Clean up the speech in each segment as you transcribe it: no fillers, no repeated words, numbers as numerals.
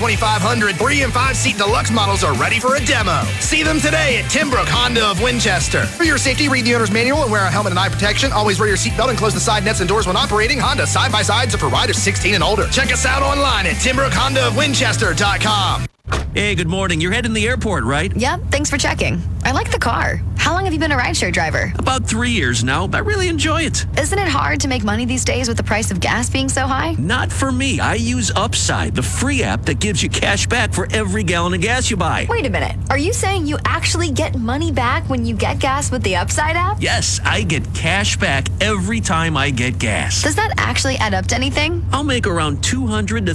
2500 3 and 5 seat deluxe models are ready for a demo. See them today at Timbrook Honda of Winchester. For your safety, read the owner's manual and wear a helmet and eye protection. Always wear your seatbelt and close the side nets and doors when operating. Honda side-by-sides are for riders 16 and older. Check us out online at TimbrookHondaofWinchester.com. Hey, good morning. You're heading to the airport, right? Yep, thanks for checking. I like the car. How long have you been a rideshare driver? About 3 years now. I really enjoy it. Isn't it hard to make money these days with the price of gas being so high? Not for me. I use Upside, the free app that gives you cash back for every gallon of gas you buy. Wait a minute. Are you saying you actually get money back when you get gas with the Upside app? Yes, I get cash back every time I get gas. Does that actually add up to anything? I'll make around $200 to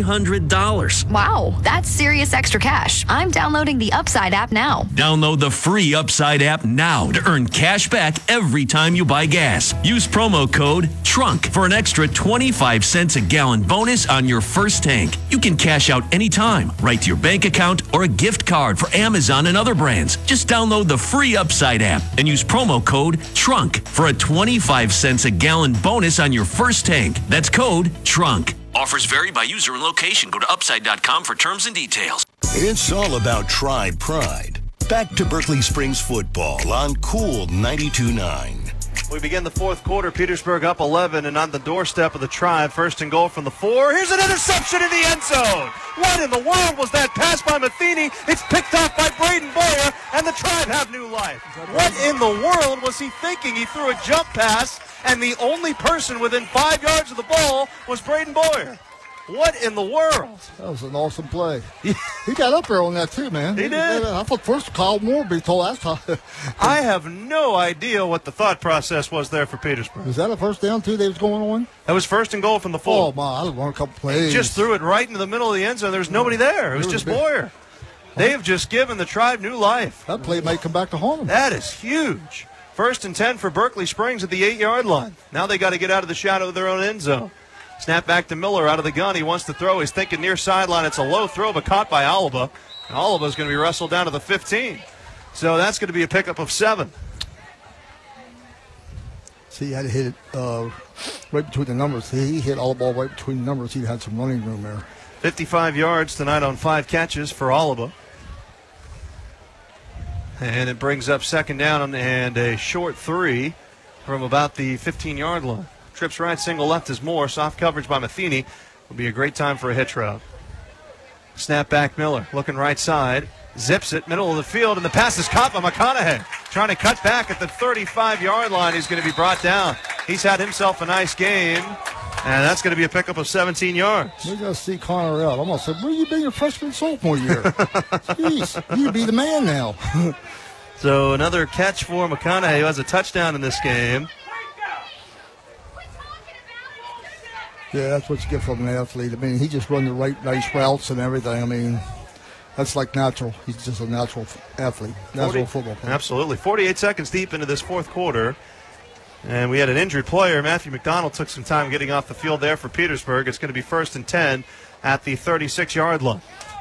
$300. Wow, that's serious extra cash. I'm downloading the Upside app now. Download the free Upside app now to earn cash back every time you buy gas. Use promo code TRUNK for an extra 25 cents a gallon bonus on your first tank. You can cash out anytime, right to your bank account or a gift card for Amazon and other brands. Just download the free Upside app and use promo code TRUNK for a 25 cents a gallon bonus on your first tank. That's code TRUNK. Offers vary by user and location. Go to upside.com for terms and details. It's all about Tribe Pride. Back to Berkeley Springs football on Cool 92.9. We begin the fourth quarter. Petersburg up 11 and on the doorstep of the Tribe. First and goal from the 4. Here's an interception in the end zone. What in the world was that pass by Matheny? It's picked off by Braden Boyer, and the Tribe have new life. What in the world was he thinking? He threw a jump pass, and the only person within 5 yards of the ball was Braden Boyer. What in the world? That was an awesome play. He got up there on that, too, man. He did. I thought first Kyle Moore would be told that time. I have no idea what the thought process was there for Petersburg. Was that a first down, too, that was going on? That was first and goal from the 4. Oh, my, I won a couple plays. He just threw it right into the middle of the end zone. There was nobody there. It was just Boyer. They have just given the Tribe new life. That play might come back to haunt them. That is huge. First and 10 for Berkeley Springs at the 8-yard line. Now they got to get out of the shadow of their own end zone. Snap back to Miller out of the gun. He wants to throw. He's thinking near sideline. It's a low throw, but caught by Oliva. And Oliva's going to be wrestled down to the 15. So that's going to be a pickup of 7. See, he had to hit it right between the numbers. He hit all the ball right between the numbers. He had some running room there. 55 yards tonight on 5 catches for Oliva. And it brings up second down and a short 3 from about the 15-yard line. Trips right, single left is Moore. Soft coverage by Matheny. Will be a great time for a hitch route. Snap back Miller, looking right side. Zips it, middle of the field, and the pass is caught by McConaughey. Trying to cut back at the 35-yard line. He's going to be brought down. He's had himself a nice game, and that's going to be a pickup of 17 yards. We're going to see Connor out. I'm going to say, where you been your freshman sophomore year? Jeez, you be the man now. So another catch for McConaughey, who has a touchdown in this game. Yeah, that's what you get from an athlete. I mean, he just run the right, nice routes and everything. I mean, that's like natural. He's just a natural athlete, natural football player. Absolutely. 48 seconds deep into this fourth quarter. And we had an injured player. Matthew McDonald took some time getting off the field there for Petersburg. It's going to be first and 10 at the 36-yard line.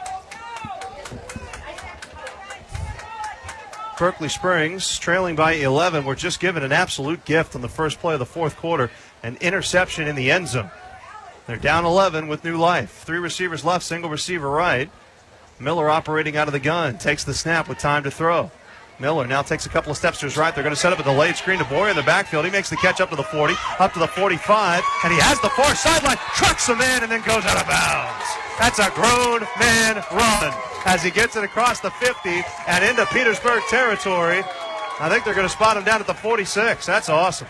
Berkeley Springs trailing by 11. We're just given an absolute gift on the first play of the fourth quarter, an interception in the end zone. They're down 11 with new life. 3 receivers left, single receiver right. Miller operating out of the gun, takes the snap with time to throw. Miller now takes a couple of steps to his right. They're going to set up a delayed screen to Boyer in the backfield. He makes the catch up to the 40, up to the 45, and he has the far sideline, trucks a man, and then goes out of bounds. That's a grown man run as he gets it across the 50 and into Petersburg territory. I think they're going to spot him down at the 46. That's awesome.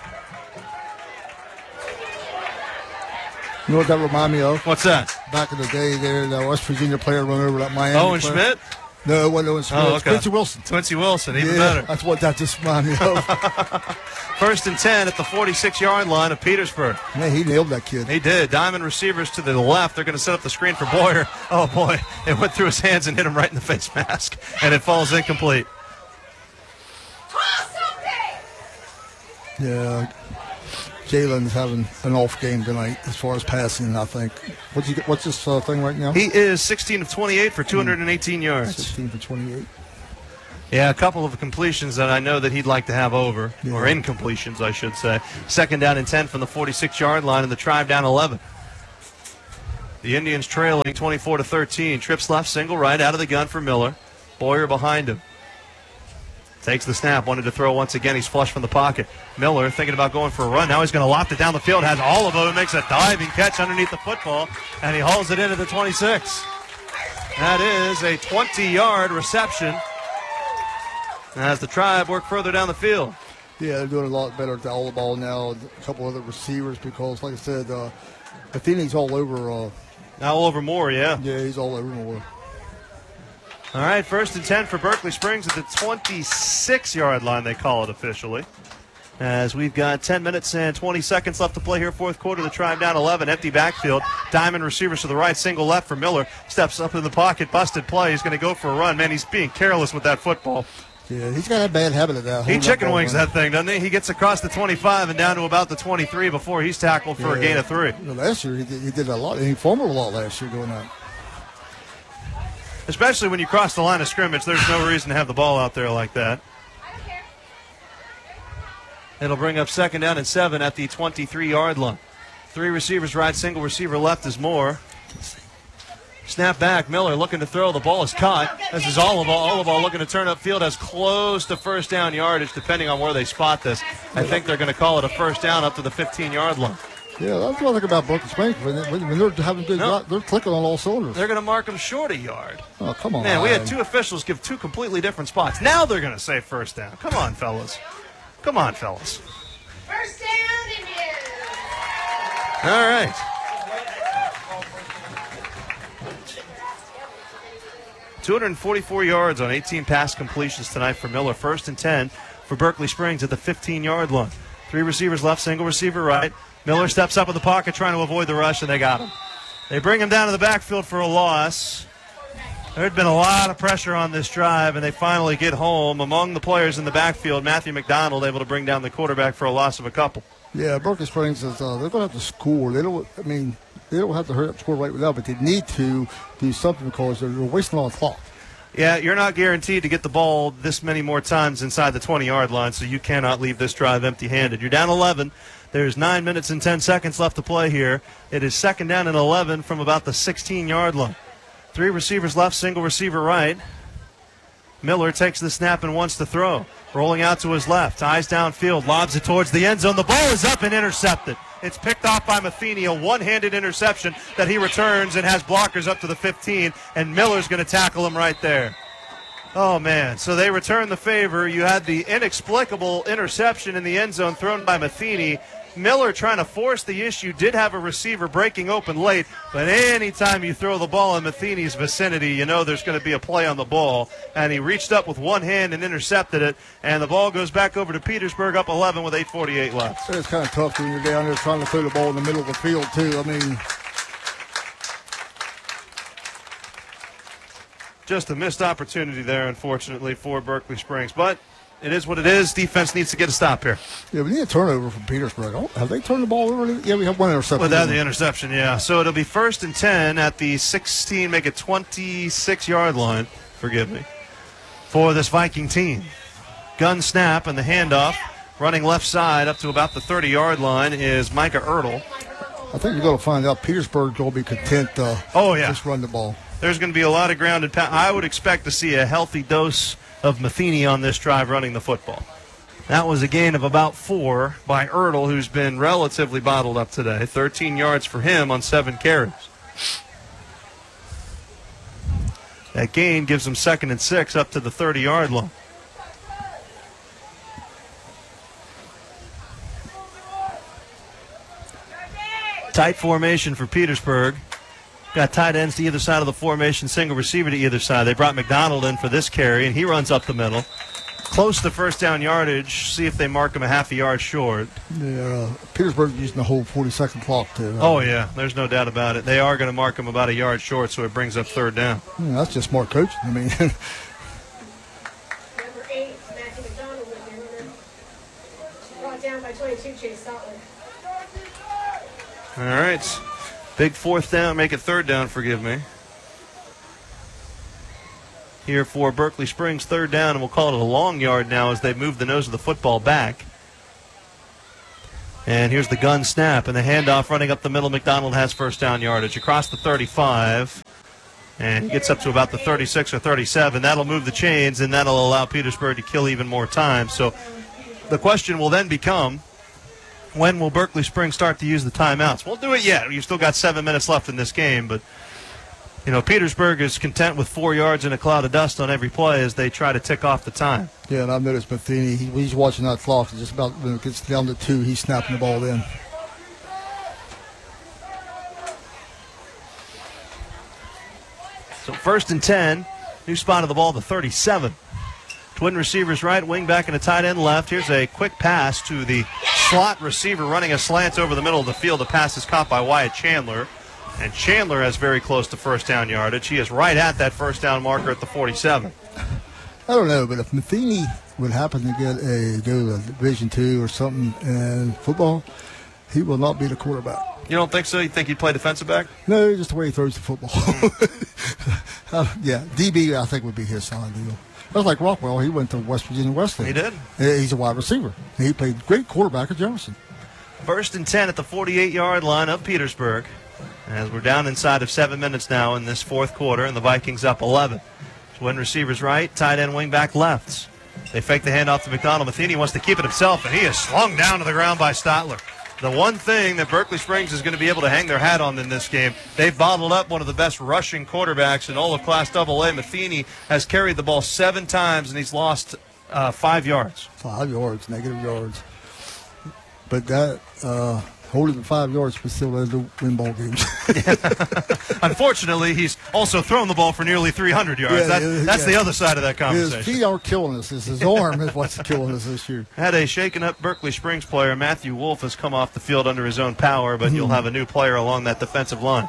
You know what that reminded me of? What's that? Back in the day there, the West Virginia player run over that Miami Owen player. Schmidt? No, it wasn't Owen Schmidt. Oh, It's okay. Quincy Wilson. Quincy Wilson, even Yeah, better. that's what that just reminded me of. First and 10 at the 46-yard line of Petersburg. Man, he nailed that kid. He did. Diamond receivers to the left. They're going to set up the screen for Boyer. Oh, boy. It went through his hands and hit him right in the face mask. And it falls incomplete. Yeah, Jalen's having an off game tonight as far as passing, I think. What's this thing right now? He is 16 of 28 for 218 yards. 16 for 28. Yeah, a couple of completions that I know that he'd like to have over, or incompletions, I should say. Second down and 10 from the 46-yard line, and the Tribe down 11. The Indians trailing 24-13. Trips left, single right, out of the gun for Miller. Boyer behind him. Takes the snap, wanted to throw once again. He's flush from the pocket. Miller thinking about going for a run. Now he's going to loft it down the field. Has Olivo who makes a diving catch underneath the football, and he hauls it into the 26. That is a 20-yard reception as the Tribe work further down the field. Yeah, they're doing a lot better with all the ball now. A couple other receivers because, like I said, Athene's all over. Now all over Moore, yeah. Yeah, he's all over Moore. All right, 1st and 10 for Berkeley Springs at the 26-yard line, they call it officially. As we've got 10 minutes and 20 seconds left to play here, fourth quarter. The Tribe down 11, empty backfield. Diamond receivers to the right, single left for Miller. Steps up in the pocket, busted play. He's going to go for a run. Man, he's being careless with that football. Yeah, he's got a bad habit of that. He chicken wings that thing, doesn't he? He gets across the 25 and down to about the 23 before he's tackled for a gain of 3. Well, last year he did a lot. He fumbled a lot last year doing that. Especially when you cross the line of scrimmage, there's no reason to have the ball out there like that. It'll bring up 2nd down and 7 at the 23-yard line. 3 receivers right, single receiver left is Moore. Snap back, Miller looking to throw. The ball is caught. This is Olivo. Olivo looking to turn upfield as close to first down yardage, depending on where they spot this. I think they're going to call it a first down up to the 15-yard line. Yeah, that's what I think about Berkeley Springs. When they're having good, they're clicking on all cylinders. They're going to mark them short a yard. Oh, come on. Man, we had 2 officials give 2 completely different spots. Now they're going to say first down. Come on, fellas. Come on, fellas. First down, Indians. All right. .244 yards on 18 pass completions tonight for Miller. 1st and 10 for Berkeley Springs at the 15-yard line. 3 receivers left, single receiver right. Miller steps up in the pocket trying to avoid the rush, and they got him. They bring him down to the backfield for a loss. There had been a lot of pressure on this drive, and they finally get home. Among the players in the backfield, Matthew McDonald able to bring down the quarterback for a loss of a couple. Yeah, Berkeley Springs is they're going to have to score. They don't have to hurry up and score right now, but they need to do something because they're wasting a lot of clock. Yeah, you're not guaranteed to get the ball this many more times inside the 20-yard line, so you cannot leave this drive empty-handed. You're down 11. There's 9 minutes and 10 seconds left to play here. It is 2nd down and 11 from about the 16-yard line. 3 receivers left, single receiver right. Miller takes the snap and wants to throw. Rolling out to his left, eyes downfield, lobs it towards the end zone. The ball is up and intercepted. It's picked off by Matheny, a one-handed interception that he returns and has blockers up to the 15, and Miller's going to tackle him right there. Oh, man. So they return the favor. You had the inexplicable interception in the end zone thrown by Matheny. Miller trying to force the issue, did have a receiver breaking open late, but anytime you throw the ball in Matheny's vicinity, you know there's going to be a play on the ball. And he reached up with one hand and intercepted it, and the ball goes back over to Petersburg up 11 with 8:48 left. It's kind of tough when you're down there trying to throw the ball in the middle of the field, too. I mean, just a missed opportunity there, unfortunately, for Berkeley Springs. But it is what it is. Defense needs to get a stop here. Yeah, we need a turnover from Petersburg. Have they turned the ball over? Yeah, we have one interception. Without the interception, yeah. So it'll be 1st and 10 at the 16, make it 26-yard line, forgive me, for this Viking team. Gun snap and the handoff. Running left side up to about the 30-yard line is Micah Ertl. I think you're going to find out Petersburg will be content to just run the ball. There's going to be a lot of ground and pound. I would expect to see a healthy dose of Matheny on this drive running the football. That was a gain of about 4 by Ertl, who's been relatively bottled up today. 13 yards for him on 7 carries. That gain gives him 2nd and 6 up to the 30-yard line. Tight formation for Petersburg. Got tight ends to either side of the formation, single receiver to either side. They brought McDonald in for this carry, and he runs up the middle. Close to first down yardage. See if they mark him a half a yard short. Yeah, Petersburg using the whole 40-second clock, too. Oh, yeah, there's no doubt about it. They are going to mark him about a yard short, so it brings up 3rd down. Yeah, that's just smart coaching. I mean, Number 8, Matthew McDonald with him. Brought down by 22, Chase Sotler. All right. Big 4th down, make it 3rd down, forgive me. Here for Berkeley Springs, 3rd down, and we'll call it a long yard now as they move the nose of the football back. And here's the gun snap and the handoff running up the middle. McDonald has first down yardage across the 35. And gets up to about the 36 or 37. That'll move the chains, and that'll allow Petersburg to kill even more time. So the question will then become, when will Berkeley Springs start to use the timeouts? Won't do it yet. You've still got 7 minutes left in this game, but Petersburg is content with 4 yards and a cloud of dust on every play as they try to tick off the time. Yeah, and I've noticed Matheny, he's watching that clock. Just about when it gets down to 2, he's snapping the ball in. So 1st and 10, new spot of the ball, the 37. Twin receivers right, wing back and a tight end left. Here's a quick pass to the slot receiver running a slant over the middle of the field. The pass is caught by Wyatt Chandler. And Chandler has very close to first down yardage. He is right at that first down marker at the 47. I don't know, but if Matheny would happen to go to Division II or something in football, he will not be the quarterback. You don't think so? You think he'd play defensive back? No, just the way he throws the football. Yeah, DB I think would be his side deal. That's like Rockwell. He went to West Virginia Wesleyan. He did? He's a wide receiver. He played great quarterback at Jefferson. 1st and 10 at the 48-yard line of Petersburg. As we're down inside of 7 minutes now in this fourth quarter, and the Vikings up 11. Twin receivers right, tight end wing back left. They fake the handoff to McDonald. Matheny wants to keep it himself, and he is slung down to the ground by Stotler. The one thing that Berkeley Springs is going to be able to hang their hat on in this game, they've bottled up one of the best rushing quarterbacks in all of Class AA. Matheny has carried the ball 7 times, and he's lost 5 yards. 5 yards, negative yards. But that, holding 5 yards, but still has to win ball games. Unfortunately, he's also thrown the ball for nearly 300 yards. That's the other side of that conversation. His feet aren't killing us. It's his arm is what's killing us this year. Had a shaken-up Berkeley Springs player. Matthew Wolf has come off the field under his own power, but you'll have a new player along that defensive line.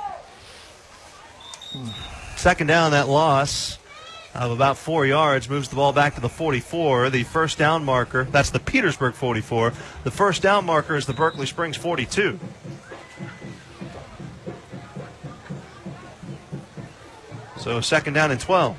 Second down, that loss of about 4 yards moves the ball back to the 44. The first down marker, that's the Petersburg 44. The first down marker is the Berkeley Springs 42. So second down and 12.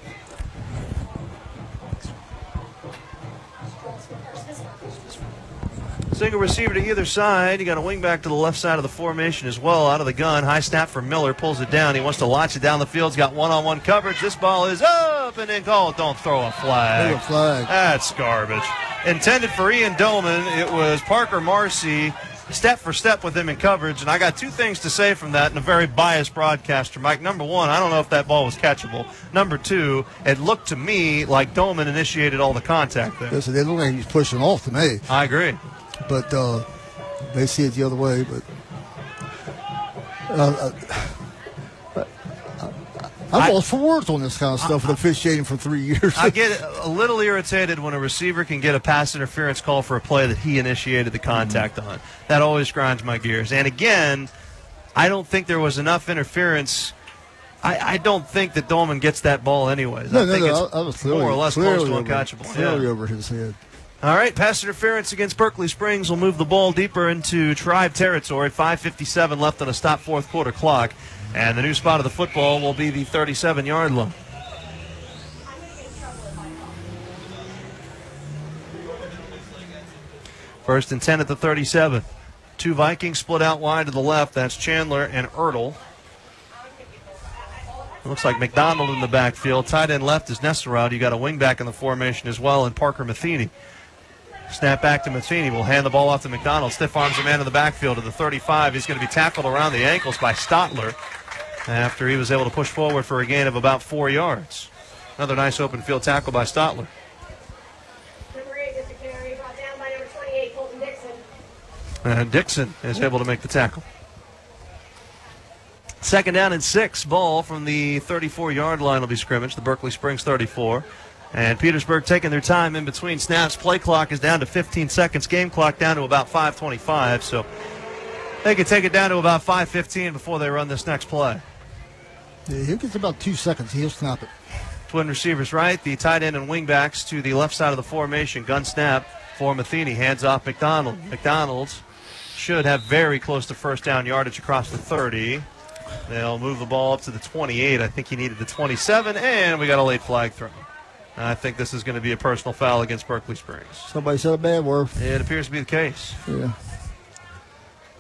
Single receiver to either side. You got a wing back to the left side of the formation as well. Out of the gun. High snap from Miller. Pulls it down. He wants to launch it down the field. He's got one-on-one coverage. This ball is up and in. Oh, don't throw a flag. Throw a flag. That's garbage. Intended for Ian Doman. It was Parker Marcy step for step with him in coverage. And I got 2 things to say from that, and a very biased broadcaster, Mike. Number 1, I don't know if that ball was catchable. Number 2, it looked to me like Doman initiated all the contact there. Yes, it looked like he was pushing off to me. I agree. But they see it the other way. But I've lost for words on this kind of stuff with officiating for 3 years. I get a little irritated when a receiver can get a pass interference call for a play that he initiated the contact on. That always grinds my gears. And again, I don't think there was enough interference. I don't think that Dolman gets that ball anyways. I think it's clearly, more or less close to uncatchable. Clearly over his head. All right, pass interference against Berkeley Springs will move the ball deeper into Tribe territory. 5:57 left on a stop fourth quarter clock. And the new spot of the football will be the 37-yard line. First and 10 at the 37. 2 Vikings split out wide to the left. That's Chandler and Ertl. It looks like McDonald in the backfield. Tight end left is Nesserod. You got a wing back in the formation as well, and Parker Matheny. Snap back to Matheny. Will hand the ball off to McDonald. Stiff arms a man in the backfield to the 35. He's going to be tackled around the ankles by Stotler after he was able to push forward for a gain of about 4 yards. Another nice open field tackle by Stotler. Number 8 gets the carry, brought down by number 28, Colton Dixon. And Dixon is able to make the tackle. Second down and 6. Ball from the 34-yard line will be scrimmaged, the Berkeley Springs 34. And Petersburg taking their time in between snaps. Play clock is down to 15 seconds. Game clock down to about 5:25. So they can take it down to about 5:15 before they run this next play. Yeah, he gets about 2 seconds. He'll snap it. Twin receivers right. The tight end and wing backs to the left side of the formation. Gun snap for Matheny. Hands off McDonald. McDonald should have very close to first down yardage across the 30. They'll move the ball up to the 28. I think he needed the 27. And we got a late flag throw. I think this is going to be a personal foul against Berkeley Springs. Somebody said a bad word. It appears to be the case. Yeah.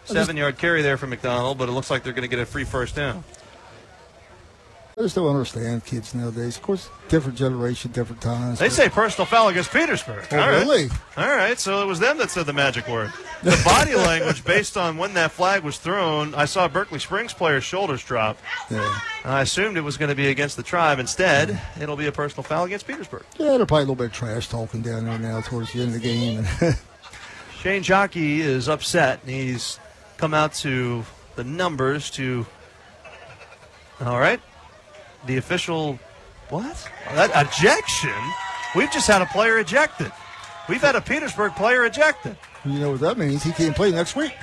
7-yard carry there for McDonald, but it looks like they're going to get a free first down. I just don't understand kids nowadays. Of course, different generation, different times. They say personal foul against Petersburg. Oh, All right. really? All right, so it was them that said the magic word. The body language based on when that flag was thrown, I saw Berkeley Springs player's shoulders drop. Yeah. I assumed it was going to be against the Tribe. Instead, it'll be a personal foul against Petersburg. Yeah, they're probably a little bit of trash talking down there now towards the end of the game. Shane Jockey is upset, and he's come out to the numbers to. All right. The official, what? That ejection? We've just had a player ejected. We've had a Petersburg player ejected. You know what that means? He can't play next week.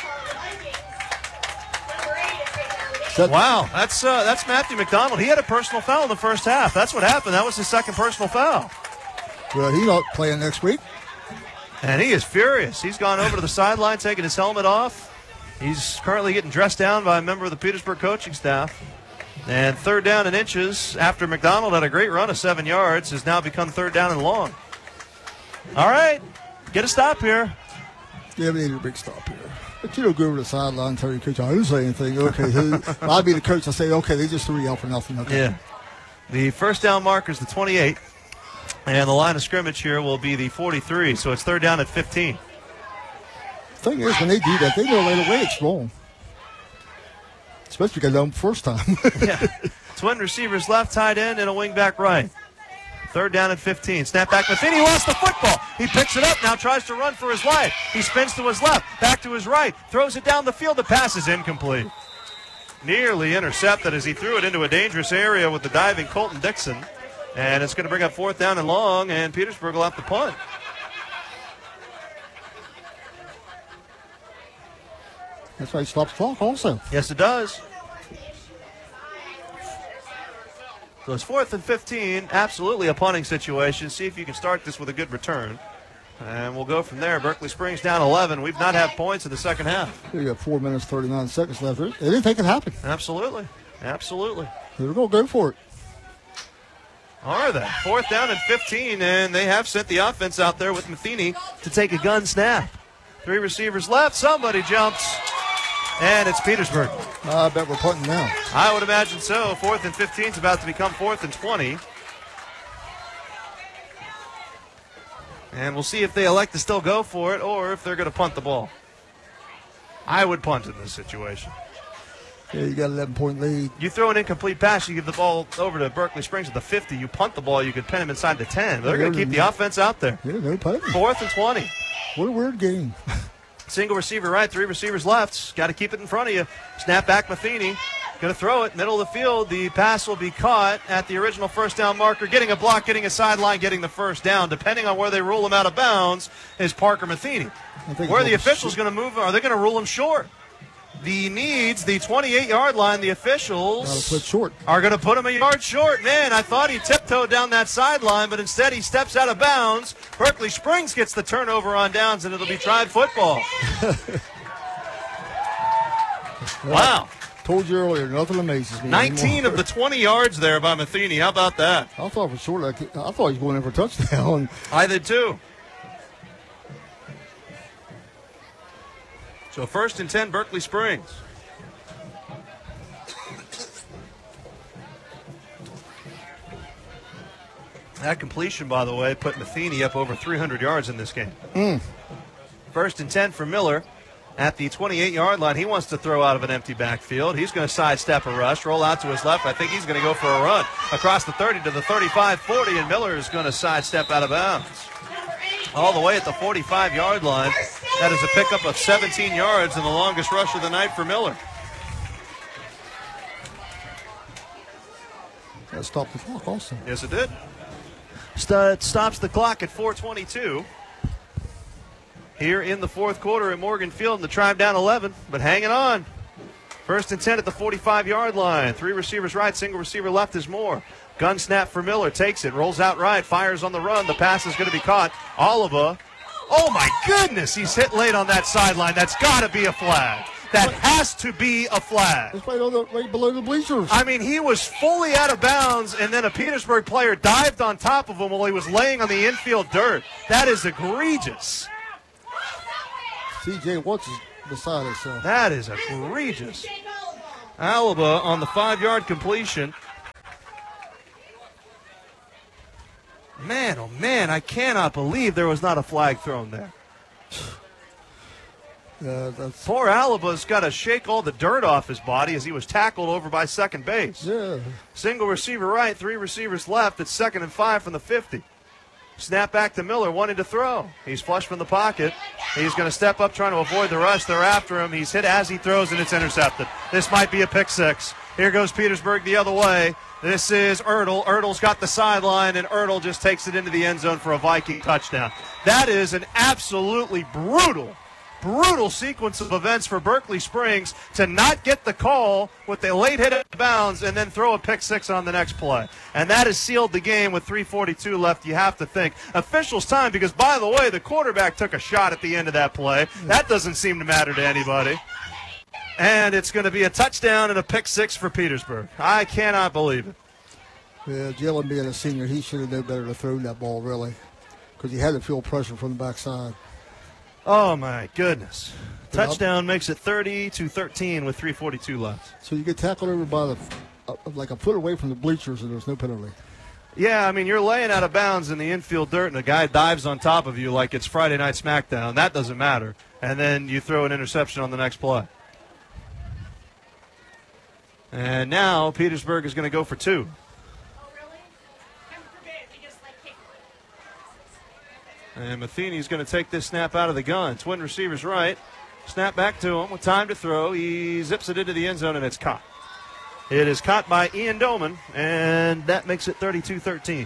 Wow, that's Matthew McDonald. He had a personal foul in the first half. That's what happened. That was his second personal foul. Well, he's not playing next week. And he is furious. He's gone over to the sideline, taking his helmet off. He's currently getting dressed down by a member of the Petersburg coaching staff. And 3rd down and inches after McDonald had a great run of 7 yards has now become 3rd down and long. All right, get a stop here. Yeah, we need a big stop here. But you don't go over the sideline and tell your coach, I didn't say anything. Okay, I'd be the coach. I say, okay, they just threw you out for nothing. Okay. Yeah. The first down marker is the 28, and the line of scrimmage here will be the 43, so it's 3rd down at 15. The thing is, when they do that, they know right away it's wrong. Especially because they done first time. Yeah. Twin receivers left, tight end, and a wing back right. 3rd down at 15. Snap back. Matheny lost the football. He picks it up now, tries to run for his life. He spins to his left, back to his right, throws it down the field. The pass is incomplete. Nearly intercepted as he threw it into a dangerous area with the diving Colton Dixon. And it's going to bring up 4th down and long, and Petersburg will have to punt. That's why he stops the clock also. Yes, it does. So it's 4th and 15. Absolutely a punting situation. See if you can start this with a good return. And we'll go from there. Berkeley Springs down 11. We've not had points in the second half. You got 4 minutes, 39 seconds left. They didn't think it happened. Absolutely. Absolutely. They were going to go for it. Are they? 4th down and 15, and they have sent the offense out there with Matheny to take a gun snap. 3 receivers left. Somebody jumps. And it's Petersburg. I bet we're punting now. I would imagine so. 4th and 15 is about to become 4th and 20. And we'll see if they elect to still go for it or if they're going to punt the ball. I would punt in this situation. Yeah, you got an 11-point lead. You throw an incomplete pass, you give the ball over to Berkeley Springs at the 50. You punt the ball, you could pin them inside the 10. But they're going to keep the offense out there. Yeah, no punting. 4th and 20. What a weird game. Single receiver right, 3 receivers left. Got to keep it in front of you. Snap back, Matheny. Going to throw it, middle of the field. The pass will be caught at the original first down marker. Getting a block, getting a sideline, getting the first down. Depending on where they rule him out of bounds is Parker Matheny. Where the officials going to move, are they going to rule him short? The 28-yard line, the officials are going to put him a yard short. Man, I thought he tiptoed down that sideline, but instead he steps out of bounds. Berkeley Springs gets the turnover on downs, and it'll be Tribe football. Wow. Told you earlier, nothing amazes me 19 anymore. of the 20 yards there by Matheny. How about that? I thought for sure, I thought he was going in for a touchdown. I did too. So 1st and 10, Berkeley Springs. That completion, by the way, put Matheny up over 300 yards in this game. 1st and 10 for Miller at the 28-yard line. He wants to throw out of an empty backfield. He's going to sidestep a rush, roll out to his left. I think he's going to go for a run across the 30 to the 35-40, and Miller is going to sidestep out of bounds. All the way at the 45-yard line. That is a pickup of 17 yards and the longest rush of the night for Miller. That stopped the clock also. Yes, it did. It stops the clock at 4:22. Here in the 4th quarter at Morgan Field, and the Tribe down 11, but hanging on. 1st and 10 at the 45-yard line. 3 receivers right, single receiver left is Moore. Gun snap for Miller, takes it, rolls out right, fires on the run. The pass is going to be caught. Oliva, oh my goodness, he's hit late on that sideline. That's got to be a flag. That has to be a flag. It's right below the bleachers. I mean, he was fully out of bounds, and then a Petersburg player dived on top of him while he was laying on the infield dirt. That is egregious. C.J. Watts is beside himself. That is egregious. Alaba on the 5-yard completion. Man, oh man, I cannot believe there was not a flag thrown there. Poor Alaba's got to shake all the dirt off his body as he was tackled over by second base. Yeah. Single receiver right, 3 receivers left. It's 2nd and 5 from the 50. Snap back to Miller, wanting to throw. He's flush from the pocket. He's going to step up, trying to avoid the rush. They're after him. He's hit as he throws, and it's intercepted. This might be a pick six. Here goes Petersburg the other way. This is Ertl. Ertl's got the sideline, and Ertl just takes it into the end zone for a Viking touchdown. That is an absolutely brutal sequence of events for Berkeley Springs to not get the call with a late hit out of bounds and then throw a pick six on the next play. And that has sealed the game with 3:42 left, you have to think. Officials' time, because, by the way, the quarterback took a shot at the end of that play. That doesn't seem to matter to anybody. And it's going to be a touchdown and a pick six for Petersburg. I cannot believe it. Yeah, Jalen being a senior, he should have known better to throw that ball, really, because he had to feel pressure from the backside. Oh, my goodness. Touchdown makes it 30-13 with 3:42 left. So you get tackled over by like a foot away from the bleachers, and there's no penalty. Yeah, I mean, you're laying out of bounds in the infield dirt, and a guy dives on top of you like it's Friday Night SmackDown. That doesn't matter. And then you throw an interception on the next play. And now Petersburg is going to go for 2. And Matheny's going to take this snap out of the gun. Twin receivers right. Snap back to him with time to throw. He zips it into the end zone, and it's caught. It is caught by Ian Doman, and that makes it 32-13.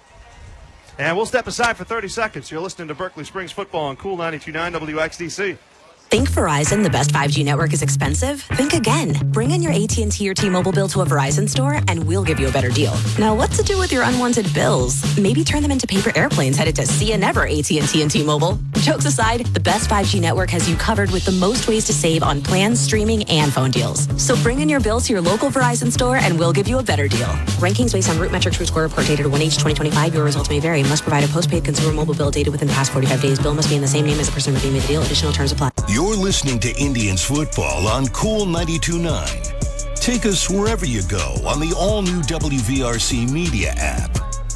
And we'll step aside for 30 seconds. You're listening to Berkeley Springs football on Cool 92.9 WXDC. Think Verizon, the best 5G network, is expensive? Think again. Bring in your AT&T or T-Mobile bill to a Verizon store, and we'll give you a better deal. Now, what to do with your unwanted bills? Maybe turn them into paper airplanes headed to See Ya Never AT&T and T-Mobile. Jokes aside, the best 5G network has you covered with the most ways to save on plans, streaming, and phone deals. So bring in your bill to your local Verizon store, and we'll give you a better deal. Rankings based on Root Metrics Root Score report dated 1H2025. Your results may vary. Must provide a postpaid consumer mobile bill dated within the past 45 days. Bill must be in the same name as the person redeeming the deal. Additional terms apply. You're listening to Indians football on Cool 92.9. Take us wherever you go on the all-new WVRC Media app.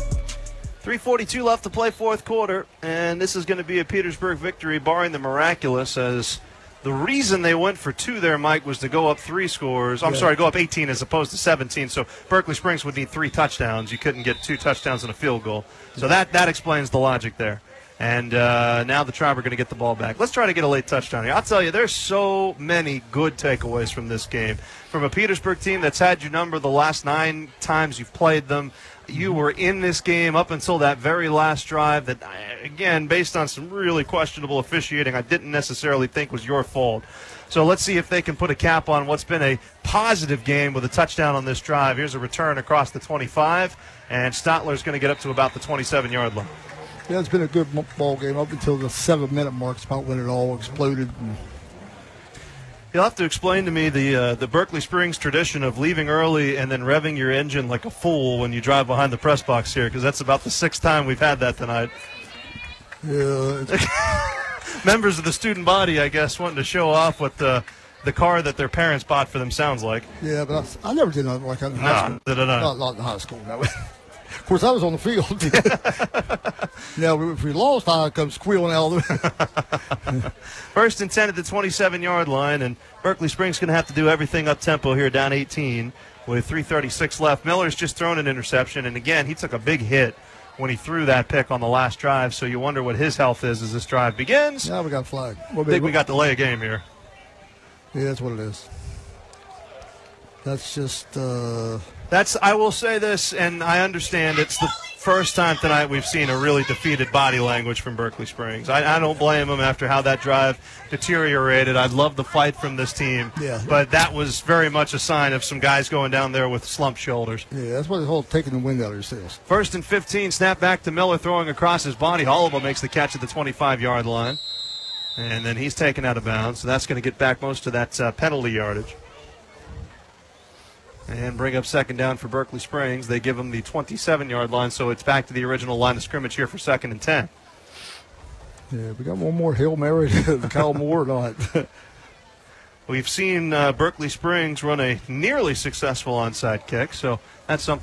3:42 left to play fourth quarter, and this is going to be a Petersburg victory, barring the miraculous, as the reason they went for 2 there, Mike, was to go up 3 scores. Go up 18 as opposed to 17, so Berkeley Springs would need 3 touchdowns. You couldn't get 2 touchdowns and a field goal. So that explains the logic there. And now the Tribe are going to get the ball back. Let's try to get a late touchdown here. I'll tell you, there's so many good takeaways from this game. From a Petersburg team that's had you number the last 9 times you've played them. You were in this game up until that very last drive that, again, based on some really questionable officiating, I didn't necessarily think was your fault. So let's see if they can put a cap on what's been a positive game with a touchdown on this drive. Here's a return across the 25, and Stotler's going to get up to about the 27-yard line. Yeah, it's been a good ball game up until the 7-minute mark. It's about when it all exploded. You'll have to explain to me the Berkeley Springs tradition of leaving early and then revving your engine like a fool when you drive behind the press box here, because that's about the 6th time we've had that tonight. Yeah. Members of the student body, I guess, wanting to show off what the car that their parents bought for them sounds like. Yeah, but I never did nothing like that in high school. Not in high school, no. Of course, I was on the field. Now, if we lost, I come squealing out of the 1st and 10 at the 27-yard line, and Berkeley Springs going to have to do everything up-tempo here, down 18 with 3:36 left. Miller's just thrown an interception, and again, he took a big hit when he threw that pick on the last drive, so you wonder what his health is as this drive begins. Yeah, we got a flag. I think we got to lay a game here. Yeah, that's what it is. That's just... I will say this, and I understand it's the first time tonight we've seen a really defeated body language from Berkeley Springs. I don't blame them after how that drive deteriorated. I'd love the fight from this team, but that was very much a sign of some guys going down there with slumped shoulders. Yeah, that's what the whole taking the wind out of your sails. 1st and 15, snap back to Miller, throwing across his body. Holloway makes the catch at the 25-yard line, and then he's taken out of bounds, so that's going to get back most of that penalty yardage. And bring up 2nd down for Berkeley Springs. They give them the 27-yard line, so it's back to the original line of scrimmage here for 2nd and 10. Yeah, we got one more Hail Mary to Kyle Moore or not. We've seen Berkeley Springs run a nearly successful onside kick, so that's something